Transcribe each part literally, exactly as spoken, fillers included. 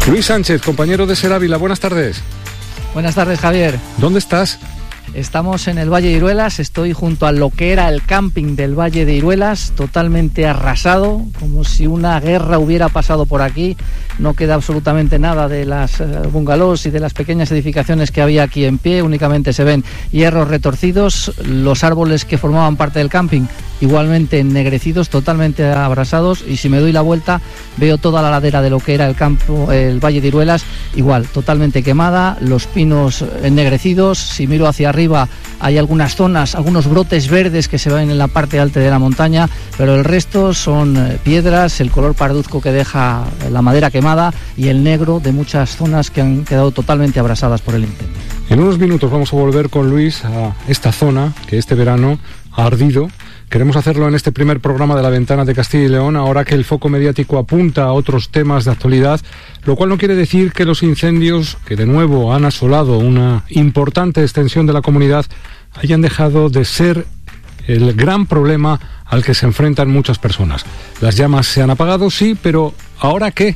Luis Sánchez, compañero de Ser Ávila, buenas tardes. Buenas tardes, Javier. ¿Dónde estás? Estamos en el Valle de Iruelas, estoy junto a lo que era el camping del Valle de Iruelas, totalmente arrasado, como si una guerra hubiera pasado por aquí. No queda absolutamente nada de las bungalows y de las pequeñas edificaciones que había aquí en pie, únicamente se ven hierros retorcidos, los árboles que formaban parte del camping igualmente ennegrecidos, totalmente abrasados, y si me doy la vuelta veo toda la ladera de lo que era el campo, el Valle de Iruelas, igual, totalmente quemada, los pinos ennegrecidos. Si miro hacia arriba hay algunas zonas, algunos brotes verdes que se ven en la parte alta de la montaña, pero el resto son piedras, el color parduzco que deja la madera quemada y el negro de muchas zonas que han quedado totalmente abrasadas por el incendio. En unos minutos vamos a volver con Luis a esta zona que este verano ha ardido. Queremos hacerlo en este primer programa de La Ventana de Castilla y León, ahora que el foco mediático apunta a otros temas de actualidad, lo cual no quiere decir que los incendios, que de nuevo han asolado una importante extensión de la comunidad, hayan dejado de ser el gran problema al que se enfrentan muchas personas. Las llamas se han apagado, sí, pero ¿ahora qué?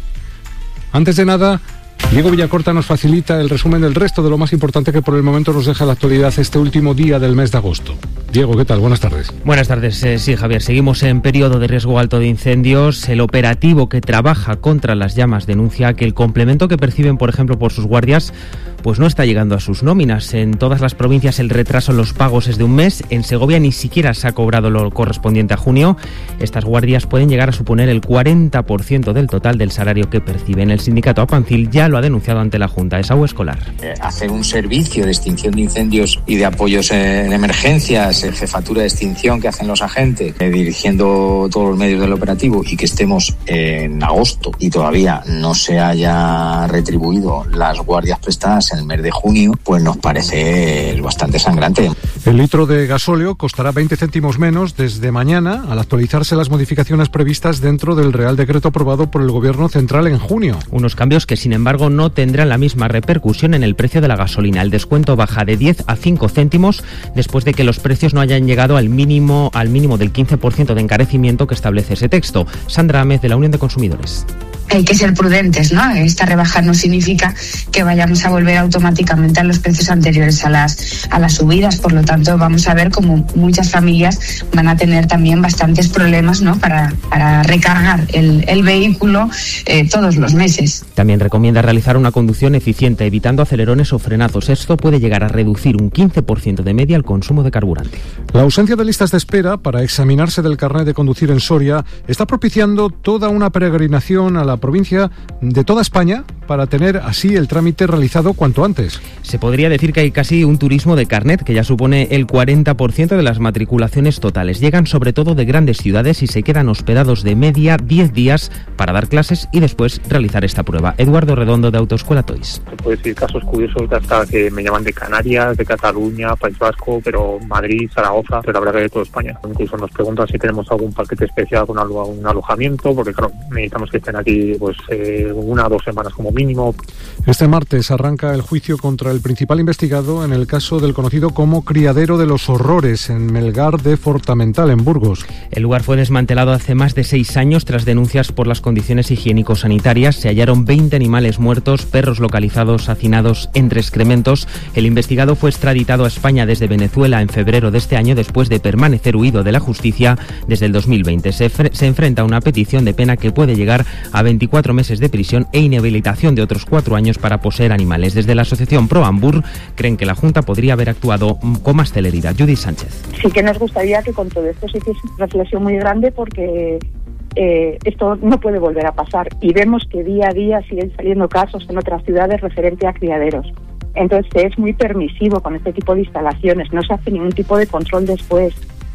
Antes de nada, Diego Villacorta nos facilita el resumen del resto de lo más importante que por el momento nos deja la actualidad este último día del mes de agosto. Diego, ¿qué tal? Buenas tardes. Buenas tardes. Eh, sí, Javier, seguimos en periodo de riesgo alto de incendios. El operativo que trabaja contra las llamas denuncia que el complemento que perciben, por ejemplo, por sus guardias, pues no está llegando a sus nóminas. En todas las provincias el retraso en los pagos es de un mes. En Segovia ni siquiera se ha cobrado lo correspondiente a junio. Estas guardias pueden llegar a suponer el cuarenta por ciento del total del salario que perciben. El sindicato Apancil ya lo ha denunciado ante la Junta. Esaú Escolar. Eh, hacer un servicio de extinción de incendios y de apoyos en emergencias, eh, jefatura de extinción que hacen los agentes, eh, dirigiendo todos los medios del operativo, y que estemos en agosto y todavía no se haya retribuido las guardias prestadas en el mes de junio, pues nos parece bastante sangrante. El litro de gasóleo costará veinte céntimos menos desde mañana, al actualizarse las modificaciones previstas dentro del Real Decreto aprobado por el Gobierno Central en junio. Unos cambios que, sin embargo, no tendrán la misma repercusión en el precio de la gasolina. El descuento baja de diez a cinco céntimos después de que los precios no hayan llegado al mínimo, al mínimo del quince por ciento de encarecimiento que establece ese texto. Sandra Améz, de la Unión de Consumidores. Hay que ser prudentes, ¿no? Esta rebaja no significa que vayamos a volver automáticamente a los precios anteriores a las a las subidas. Por lo tanto, vamos a ver cómo muchas familias van a tener también bastantes problemas, ¿no? Para, para recargar el, el vehículo eh, todos los meses. También recomienda realizar una conducción eficiente, evitando acelerones o frenazos. Esto puede llegar a reducir un quince por ciento de media el consumo de carburante. La ausencia de listas de espera para examinarse del carnet de conducir en Soria está propiciando toda una peregrinación a la provincia de toda España para tener así el trámite realizado cuanto antes. Se podría decir que hay casi un turismo de carnet, que ya supone el cuarenta por ciento de las matriculaciones totales. Llegan sobre todo de grandes ciudades y se quedan hospedados de media diez días para dar clases y después realizar esta prueba. Eduardo Redondo, de Autoescuela Toys. Se puede decir casos curiosos de hasta que me llaman de Canarias, de Cataluña, País Vasco, pero Madrid, Zaragoza, pero la verdad que de toda España. Incluso nos preguntan si tenemos algún paquete especial con un alojamiento, porque claro, necesitamos que estén aquí pues eh, una o dos semanas como mínimo. Este martes arranca el juicio contra el principal investigado en el caso del conocido como Criadero de los Horrores en Melgar de Fortamental, en Burgos. El lugar fue desmantelado hace más de seis años tras denuncias por las condiciones higiénico-sanitarias. Se hallaron veinte animales muertos, perros localizados hacinados entre excrementos. El investigado fue extraditado a España desde Venezuela en febrero de este año después de permanecer huido de la justicia desde el dos mil veinte. Se, se enfrenta a una petición de pena que puede llegar a veinticuatro meses de prisión e inhabilitación de otros cuatro años para poseer animales. Desde la asociación Pro Ambur creen que la Junta podría haber actuado con más celeridad. Judith Sánchez. Sí que nos gustaría que con todo esto se hiciese una reflexión muy grande, porque eh, esto no puede volver a pasar y vemos que día a día siguen saliendo casos en otras ciudades referente a criaderos. Entonces es muy permisivo con este tipo de instalaciones, no se hace ningún tipo de control después.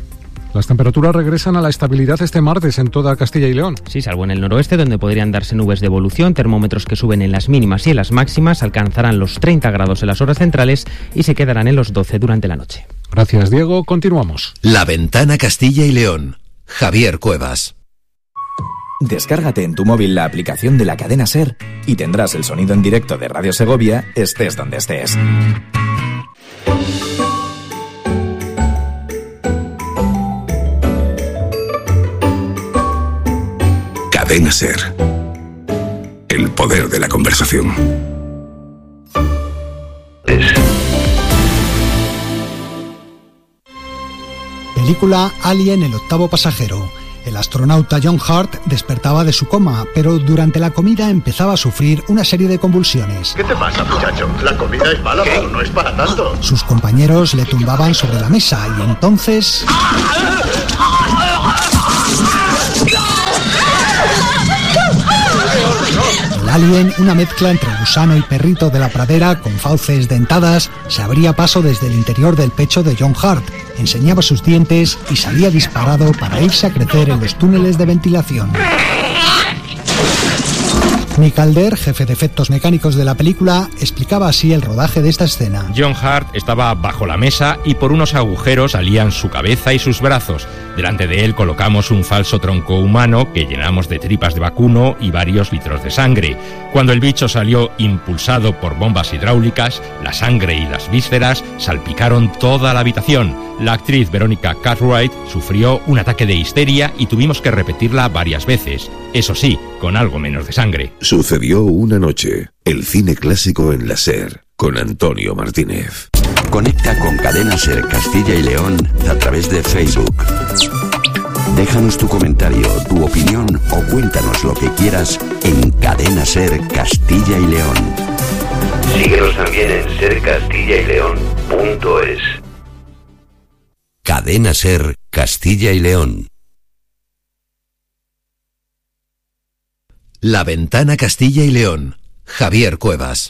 Las temperaturas regresan a la estabilidad este martes en toda Castilla y León. Sí, salvo en el noroeste, donde podrían darse nubes de evolución. Termómetros que suben en las mínimas y en las máximas, alcanzarán los treinta grados en las horas centrales y se quedarán en los doce durante la noche. Gracias, Diego. Continuamos. La Ventana Castilla y León. Javier Cuevas. Descárgate en tu móvil la aplicación de la cadena SER y tendrás el sonido en directo de Radio Segovia, estés donde estés. Cadena SER. El poder de la conversación. Película Alien, el octavo pasajero. El astronauta John Hurt despertaba de su coma, pero durante la comida empezaba a sufrir una serie de convulsiones. ¿Qué te pasa, muchacho? La comida es mala, pero no es para tanto. Sus compañeros le tumbaban sobre la mesa y entonces... El alien, una mezcla entre gusano y perrito de la pradera con fauces dentadas, se abría paso desde el interior del pecho de John Hurt, enseñaba sus dientes y salía disparado para irse a crecer en los túneles de ventilación. Mick Alder, jefe de efectos mecánicos de la película, explicaba así el rodaje de esta escena. John Hurt estaba bajo la mesa y por unos agujeros salían su cabeza y sus brazos. Delante de él colocamos un falso tronco humano que llenamos de tripas de vacuno y varios litros de sangre. Cuando el bicho salió impulsado por bombas hidráulicas, la sangre y las vísceras salpicaron toda la habitación. La actriz Veronica Cartwright sufrió un ataque de histeria y tuvimos que repetirla varias veces. Eso sí, con algo menos de sangre. Sucedió una noche. El cine clásico en la SER, con Antonio Martínez. Conecta con Cadena SER Castilla y León a través de Facebook. Déjanos tu comentario, tu opinión o cuéntanos lo que quieras en Cadena SER Castilla y León. Síguenos también en ser castilla y león punto es. Cadena SER Castilla y León. La Ventana Castilla y León. Javier Cuevas.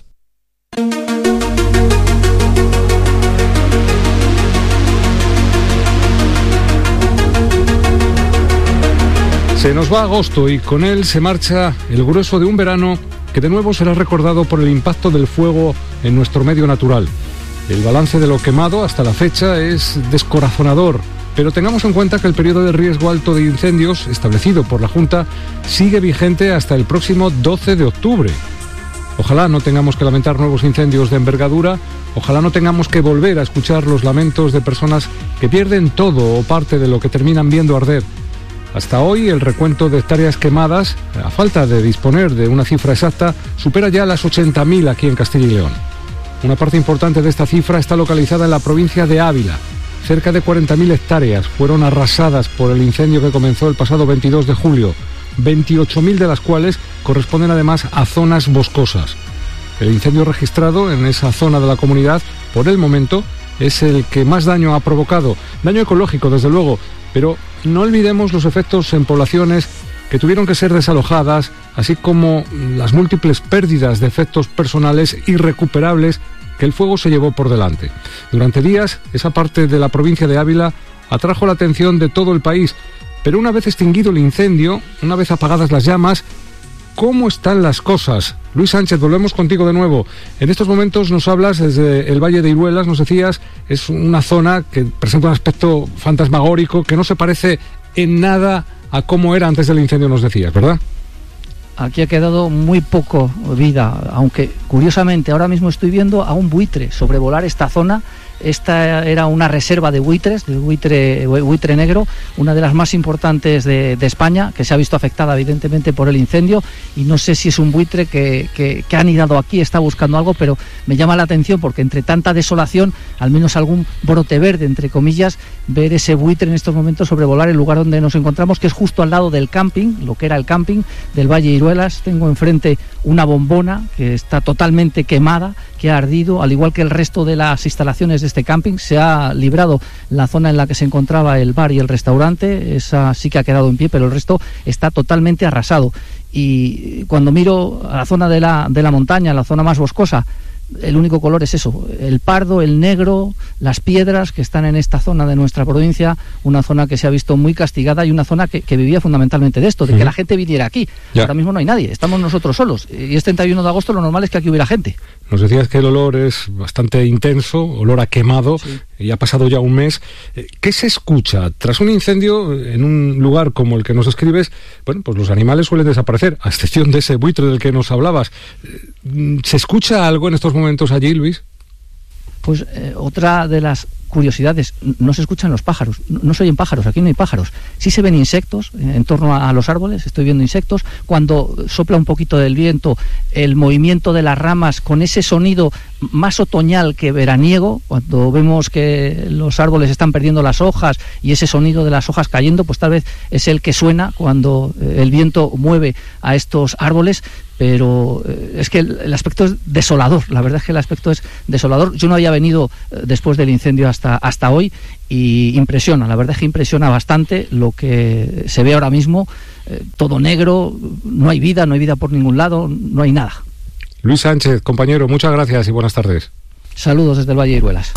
Se nos va agosto y con él se marcha el grueso de un verano que de nuevo será recordado por el impacto del fuego en nuestro medio natural. El balance de lo quemado hasta la fecha es descorazonador, pero tengamos en cuenta que el periodo de riesgo alto de incendios establecido por la Junta sigue vigente hasta el próximo doce de octubre. Ojalá no tengamos que lamentar nuevos incendios de envergadura, ojalá no tengamos que volver a escuchar los lamentos de personas que pierden todo o parte de lo que terminan viendo arder. Hasta hoy el recuento de hectáreas quemadas, a falta de disponer de una cifra exacta, supera ya las ochenta mil aquí en Castilla y León. Una parte importante de esta cifra está localizada en la provincia de Ávila. Cerca de cuarenta mil hectáreas fueron arrasadas por el incendio que comenzó el pasado veintidós de julio, veintiocho mil de las cuales corresponden además a zonas boscosas. El incendio registrado en esa zona de la comunidad, por el momento, es el que más daño ha provocado. Daño ecológico, desde luego, pero no olvidemos los efectos en poblaciones que tuvieron que ser desalojadas, así como las múltiples pérdidas de efectos personales irrecuperables que el fuego se llevó por delante. Durante días, esa parte de la provincia de Ávila atrajo la atención de todo el país, pero una vez extinguido el incendio, una vez apagadas las llamas, ¿cómo están las cosas? Luis Sánchez, volvemos contigo de nuevo. En estos momentos nos hablas desde el Valle de Iruelas, nos decías, es una zona que presenta un aspecto fantasmagórico que no se parece en nada a cómo era antes del incendio, nos decías, ¿verdad? Aquí ha quedado muy poco vida, aunque curiosamente ahora mismo estoy viendo a un buitre sobrevolar esta zona. Esta era una reserva de buitres, de buitre, buitre negro, una de las más importantes de, de España, que se ha visto afectada evidentemente por el incendio, y no sé si es un buitre que, que, que ha anidado aquí, está buscando algo, pero me llama la atención porque entre tanta desolación, al menos algún brote verde, entre comillas, ver ese buitre en estos momentos sobrevolar el lugar donde nos encontramos, que es justo al lado del camping, lo que era el camping del Valle de Iruelas. Tengo enfrente una bombona que está totalmente quemada, que ha ardido, al igual que el resto de las instalaciones de este camping. Se ha librado la zona en la que se encontraba el bar y el restaurante, esa sí que ha quedado en pie, pero el resto está totalmente arrasado. Y cuando miro a la zona de la, de la montaña, la zona más boscosa, el único color es eso, el pardo, el negro, las piedras que están en esta zona de nuestra provincia, una zona que se ha visto muy castigada y una zona que, que vivía fundamentalmente de esto, de que la gente viniera aquí. Ya. Ahora mismo no hay nadie, estamos nosotros solos, y es treinta y uno de agosto, lo normal es que aquí hubiera gente. Nos decías que el olor es bastante intenso, olor a quemado, sí. Y ha pasado ya un mes. ¿Qué se escucha? Tras un incendio en un lugar como el que nos escribes, bueno, pues los animales suelen desaparecer, a excepción de ese buitre del que nos hablabas. ¿Se escucha algo en estos momentos allí, Luis? Pues eh, otra de las curiosidades, no se escuchan los pájaros, no se oyen pájaros, aquí no hay pájaros, sí se ven insectos en torno a los árboles, estoy viendo insectos, cuando sopla un poquito del viento, el movimiento de las ramas con ese sonido más otoñal que veraniego, cuando vemos que los árboles están perdiendo las hojas y ese sonido de las hojas cayendo, pues tal vez es el que suena cuando el viento mueve a estos árboles. Pero es que el, el aspecto es desolador, la verdad es que el aspecto es desolador. Yo no había venido después del incendio hasta, hasta hoy y impresiona, la verdad es que impresiona bastante lo que se ve ahora mismo, eh, todo negro, no hay vida, no hay vida por ningún lado, no hay nada. Luis Sánchez, compañero, muchas gracias y buenas tardes. Saludos desde el Valle de Iruelas.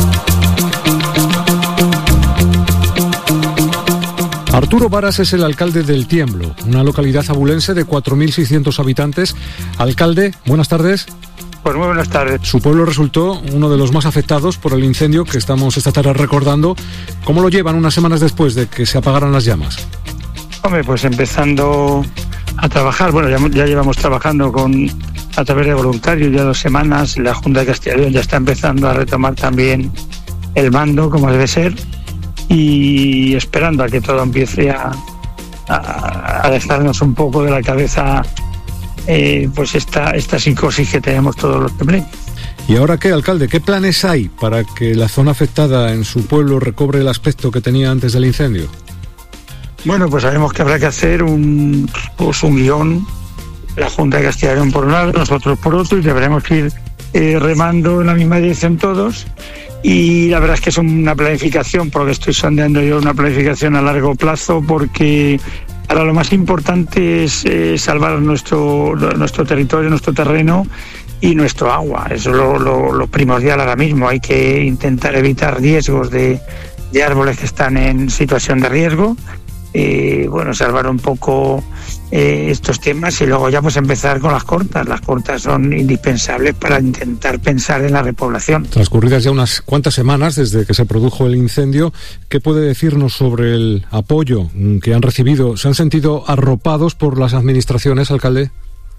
Arturo Varas es el alcalde del Tiemblo, una localidad abulense de cuatro mil seiscientos habitantes. Alcalde, buenas tardes. Pues muy buenas tardes. Su pueblo resultó uno de los más afectados por el incendio que estamos esta tarde recordando. ¿Cómo lo llevan unas semanas después de que se apagaran las llamas? Hombre, pues empezando a trabajar, bueno, ya, ya llevamos trabajando con a través de voluntarios ya dos semanas. La Junta de Castilla y León ya está empezando a retomar también el mando, como debe ser, y esperando a que todo empiece a, a, a dejarnos un poco de la cabeza eh, pues esta, esta psicosis que tenemos todos los temblores. ¿Y ahora qué, alcalde? ¿Qué planes hay para que la zona afectada en su pueblo recobre el aspecto que tenía antes del incendio? Bueno, pues sabemos que habrá que hacer un, pues un guión, la Junta de Castilla y León por un lado, nosotros por otro, y deberemos ir eh, remando en la misma dirección todos. Y la verdad es que es una planificación, por lo que estoy sondeando yo, una planificación a largo plazo, porque ahora lo más importante es eh, salvar nuestro, nuestro territorio, nuestro terreno y nuestro agua. Eso es lo, lo, lo primordial ahora mismo. Hay que intentar evitar riesgos de, de árboles que están en situación de riesgo. Eh, bueno, salvar un poco eh, estos temas y luego ya pues empezar con las cortas. Las cortas son indispensables para intentar pensar en la repoblación. Transcurridas ya unas cuantas semanas desde que se produjo el incendio, ¿qué puede decirnos sobre el apoyo que han recibido? ¿Se han sentido arropados por las administraciones, alcalde?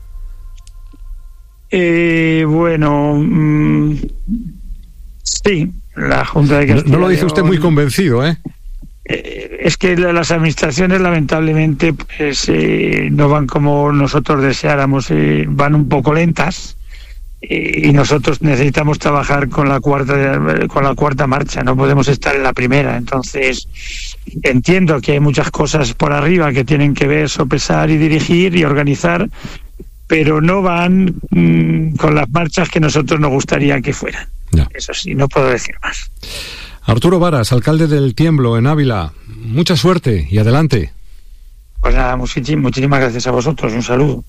Eh, bueno, mmm, sí, la Junta de Castilla y León... No, no lo dice usted muy convencido, ¿eh? Es que las administraciones lamentablemente pues, eh, no van como nosotros deseáramos, eh, van un poco lentas eh, y nosotros necesitamos trabajar con la cuarta con la cuarta marcha, no podemos estar en la primera. Entonces entiendo que hay muchas cosas por arriba que tienen que ver, sopesar y dirigir y organizar, pero no van mmm, con las marchas que nosotros nos gustaría que fueran. No. Eso sí, no puedo decir más. Arturo Varas, alcalde del Tiemblo, en Ávila. Mucha suerte y adelante. Pues nada, muchísimas gracias a vosotros. Un saludo.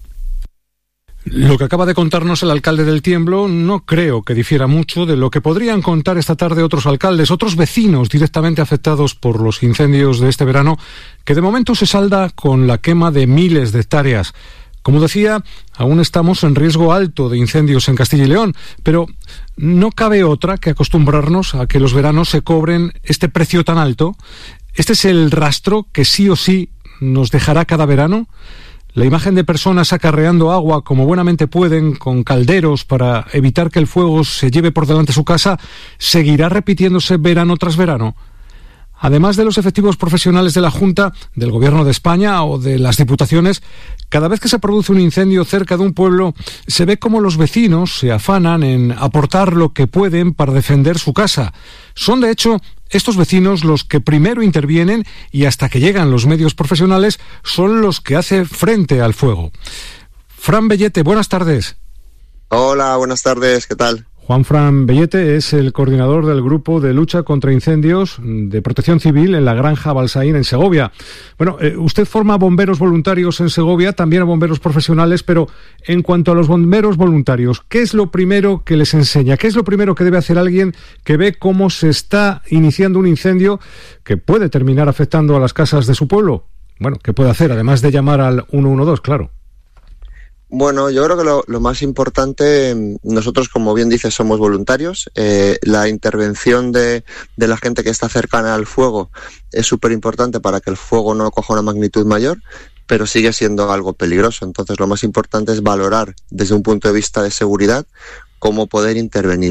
Lo que acaba de contarnos el alcalde del Tiemblo no creo que difiera mucho de lo que podrían contar esta tarde otros alcaldes, otros vecinos directamente afectados por los incendios de este verano, que de momento se salda con la quema de miles de hectáreas. Como decía, aún estamos en riesgo alto de incendios en Castilla y León, pero no cabe otra que acostumbrarnos a que los veranos se cobren este precio tan alto. Este es el rastro que sí o sí nos dejará cada verano. La imagen de personas acarreando agua como buenamente pueden con calderos para evitar que el fuego se lleve por delante su casa seguirá repitiéndose verano tras verano. Además de los efectivos profesionales de la Junta, del Gobierno de España o de las diputaciones, cada vez que se produce un incendio cerca de un pueblo, se ve cómo los vecinos se afanan en aportar lo que pueden para defender su casa. Son, de hecho, estos vecinos los que primero intervienen y hasta que llegan los medios profesionales son los que hacen frente al fuego. Fran Bellete, buenas tardes. Hola, buenas tardes, ¿qué tal? Juan Fran Bellete es el coordinador del Grupo de Lucha contra Incendios de Protección Civil en la Granja Balsaín, en Segovia. Bueno, eh, usted forma bomberos voluntarios en Segovia, también a bomberos profesionales, pero en cuanto a los bomberos voluntarios, ¿qué es lo primero que les enseña? ¿Qué es lo primero que debe hacer alguien que ve cómo se está iniciando un incendio que puede terminar afectando a las casas de su pueblo? Bueno, ¿qué puede hacer? Además de llamar al uno uno dos, claro. Bueno, yo creo que lo, lo más importante, nosotros, como bien dices, somos voluntarios. Eh, la intervención de, de la gente que está cercana al fuego es súper importante para que el fuego no coja una magnitud mayor, pero sigue siendo algo peligroso. Entonces, lo más importante es valorar desde un punto de vista de seguridad cómo poder intervenir.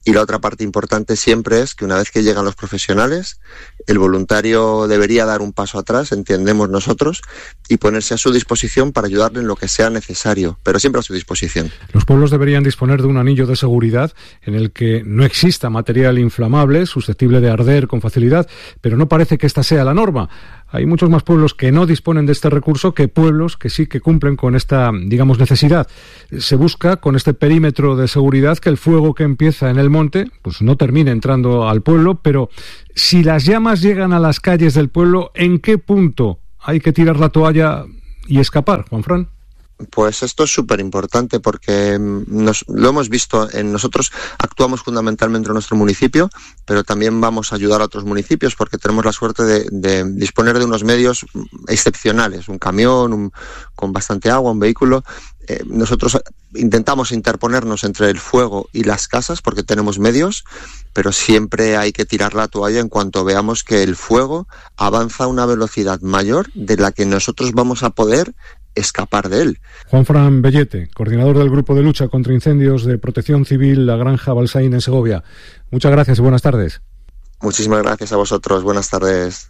Y la otra parte importante siempre es que una vez que llegan los profesionales, el voluntario debería dar un paso atrás, entendemos nosotros, y ponerse a su disposición para ayudarle en lo que sea necesario, pero siempre a su disposición. Los pueblos deberían disponer de un anillo de seguridad en el que no exista material inflamable susceptible de arder con facilidad, pero no parece que esta sea la norma. Hay muchos más pueblos que no disponen de este recurso que pueblos que sí que cumplen con esta, digamos, necesidad. Se busca con este perímetro de seguridad que el fuego que empieza en el monte pues no termine entrando al pueblo, pero si las llamas llegan a las calles del pueblo, ¿en qué punto hay que tirar la toalla y escapar, Juanfran? Pues esto es súper importante porque nos, lo hemos visto, en nosotros actuamos fundamentalmente en nuestro municipio, pero también vamos a ayudar a otros municipios porque tenemos la suerte de, de disponer de unos medios excepcionales, un camión, un, con bastante agua, un vehículo. Eh, nosotros intentamos interponernos entre el fuego y las casas porque tenemos medios, pero siempre hay que tirar la toalla en cuanto veamos que el fuego avanza a una velocidad mayor de la que nosotros vamos a poder escapar de él. Juanfran Bellete, coordinador del Grupo de Lucha contra Incendios de Protección Civil La Granja Balsaín en Segovia. Muchas gracias y buenas tardes. Muchísimas gracias a vosotros. Buenas tardes.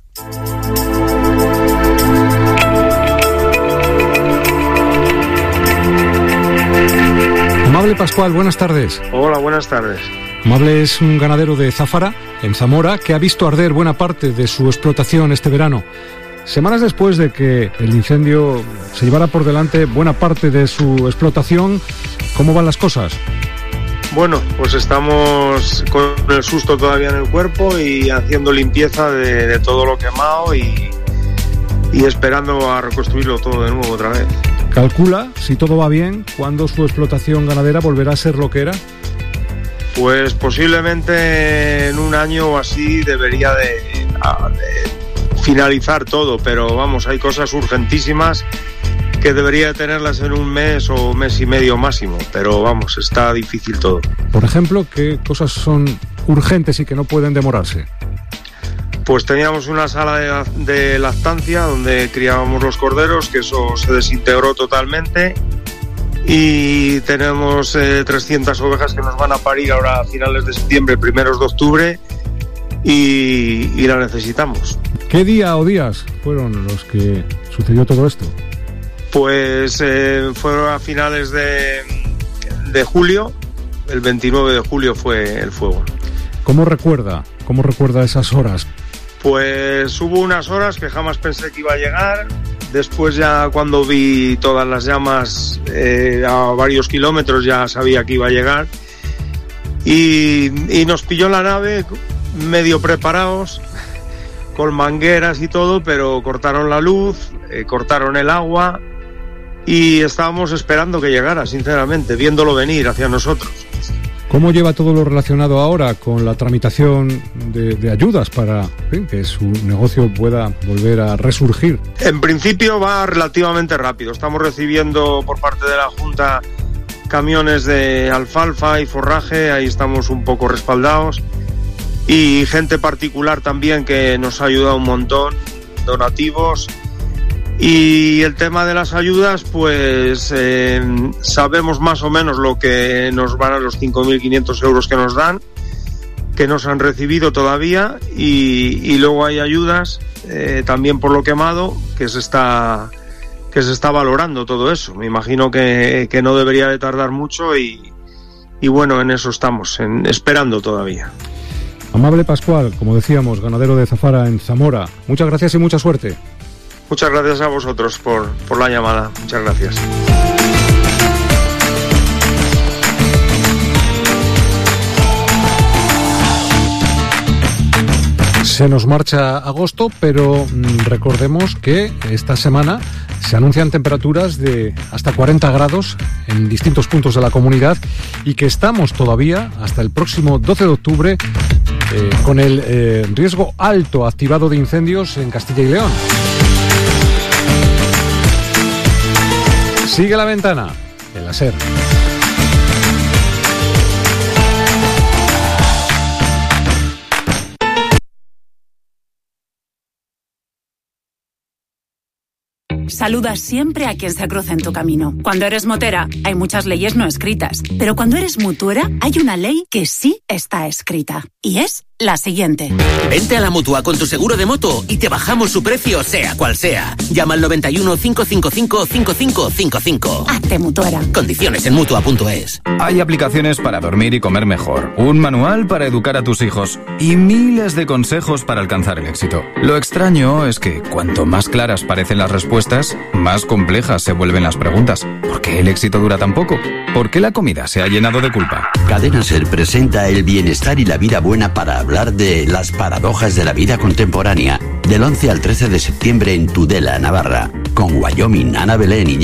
Amable Pascual, buenas tardes. Hola, buenas tardes. Amable es un ganadero de Zafara, en Zamora, que ha visto arder buena parte de su explotación este verano. Semanas después de que el incendio se llevara por delante buena parte de su explotación, ¿cómo van las cosas? Bueno, pues estamos con el susto todavía en el cuerpo y haciendo limpieza de, de todo lo quemado y, y esperando a reconstruirlo todo de nuevo otra vez. ¿Calcula, si todo va bien, cuándo su explotación ganadera volverá a ser lo que era? Pues posiblemente en un año o así debería de... de finalizar todo, pero vamos, hay cosas urgentísimas que debería tenerlas en un mes o mes y medio máximo, pero vamos, está difícil todo. Por ejemplo, ¿qué cosas son urgentes y que no pueden demorarse? Pues teníamos una sala de, de lactancia donde criábamos los corderos, que eso se desintegró totalmente, y tenemos eh, trescientas ovejas que nos van a parir ahora a finales de septiembre, primeros de octubre, y, y la necesitamos. ¿Qué día o días fueron los que sucedió todo esto? Pues eh, fueron a finales de, de julio, el veintinueve de julio fue el fuego. ¿Cómo recuerda? ¿Cómo recuerda esas horas? Pues hubo unas horas que jamás pensé que iba a llegar. Después ya cuando vi todas las llamas eh, a varios kilómetros ya sabía que iba a llegar. Y, y nos pilló la nave medio preparados, con mangueras y todo, pero cortaron la luz, eh, cortaron el agua y estábamos esperando que llegara, sinceramente, viéndolo venir hacia nosotros. ¿Cómo lleva todo lo relacionado ahora con la tramitación de, de ayudas para ¿sí? que su negocio pueda volver a resurgir? En principio va relativamente rápido. Estamos recibiendo por parte de la Junta camiones de alfalfa y forraje, ahí estamos un poco respaldados. Y gente particular también que nos ha ayudado un montón, donativos. Y el tema de las ayudas, pues eh, sabemos más o menos lo que nos van a los cinco mil quinientos euros que nos dan, que no se han recibido todavía, y, y luego hay ayudas eh, también por lo quemado, que se está que se está valorando todo eso. Me imagino que, que no debería de tardar mucho y, y bueno, en eso estamos, en, esperando todavía. Amable Pascual, como decíamos, ganadero de Zafara en Zamora. Muchas gracias y mucha suerte. Muchas gracias a vosotros por, por la llamada. Muchas gracias. Se nos marcha agosto, pero mmm, recordemos que esta semana se anuncian temperaturas de hasta cuarenta grados en distintos puntos de la comunidad y que estamos todavía hasta el próximo doce de octubre eh, con el eh, riesgo alto activado de incendios en Castilla y León. Sigue la ventana en la SER. saludas siempre a quien se cruza en tu camino. Cuando eres motera, hay muchas leyes no escritas. Pero cuando eres mutuera, hay una ley que sí está escrita. Y es la siguiente. Vente a la Mutua con tu seguro de moto y te bajamos su precio, sea cual sea. Llama al noventa y uno, cinco cinco cinco, cinco cinco cinco cinco. Hazte mutuera. Condiciones en Mutua punto es. Hay aplicaciones para dormir y comer mejor, un manual para educar a tus hijos y miles de consejos para alcanzar el éxito. Lo extraño es que cuanto más claras parecen las respuestas, más complejas se vuelven las preguntas. ¿Por qué el éxito dura tan poco? ¿Por qué la comida se ha llenado de culpa? Cadena Ser presenta el bienestar y la vida buena para hablar de las paradojas de la vida contemporánea. Del once al trece de septiembre en Tudela, Navarra. Con Wyoming, Ana Belén y